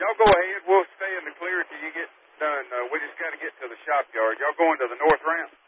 y'all go ahead. We'll stay in the clear till you get done. We just got to get to the shop yard. Y'all going to the north ramp?